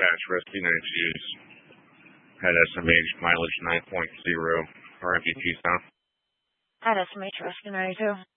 Dispatch, Rescue 92's. Had SMH, mileage 9.0, RMPT sound. Had SMH, Rescue 92.